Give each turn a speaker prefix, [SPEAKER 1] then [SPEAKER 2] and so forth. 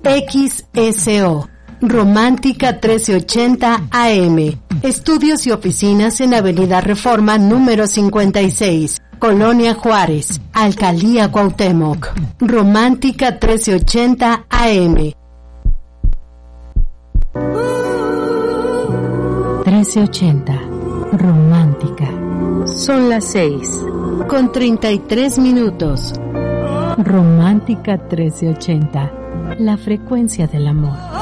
[SPEAKER 1] XSO, Romántica 1380 AM. Estudios y oficinas en Avenida Reforma número 56, Colonia Juárez, Alcaldía Cuauhtémoc. Romántica 1380 AM.
[SPEAKER 2] 1380, Romántica. Son las 6:33. Romántica 1380, la frecuencia del amor.